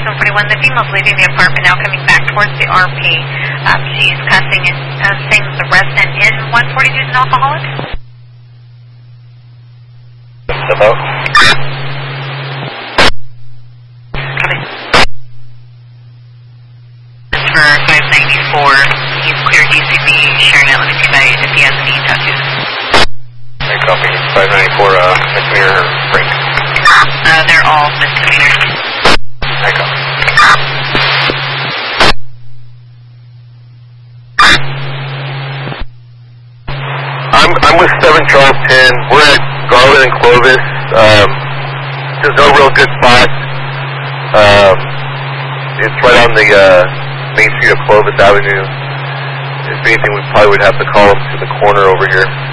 741. The female's leaving the apartment now, coming back towards the RP. She's cussing and saying the resident in 142 is an alcoholic. Hello? Copy. For 594, he's clear DCB, sharing it. Let me see if he has any tattoos. Hey, copy. 594, misdemeanor break. They're all misdemeanors. Hey, copy. I'm with 7 Charles 10. We're at Garland and Clovis. There's no real good spot. It's right on the main street of Clovis Avenue. If anything, we probably would have to call them to the corner over here.